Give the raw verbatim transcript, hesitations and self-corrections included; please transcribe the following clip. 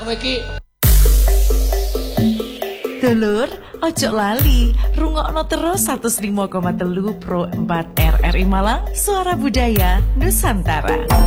kowe iki. Dulur, ojo lali, rungokno terus seratus lima koma tiga Pro empat R R I Malang, Suara Budaya Nusantara.